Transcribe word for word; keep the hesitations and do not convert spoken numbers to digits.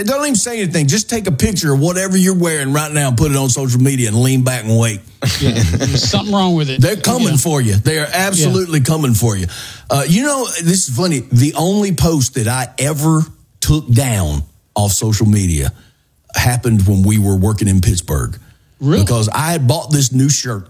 don't even say anything. Just take a picture of whatever you're wearing right now and put it on social media and lean back and wait. Yeah, there's something wrong with it. They're coming yeah. for you. They are absolutely yeah. coming for you. Uh, you know, this is funny. The only post that I ever took down off social media happened when we were working in Pittsburgh. Really? Because I had bought this new shirt.